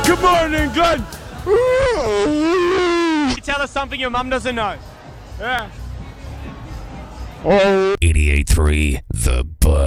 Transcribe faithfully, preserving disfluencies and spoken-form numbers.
Good morning, Glenn. You tell us something your mum doesn't know. Yeah. eighty-eight point three The Buzz.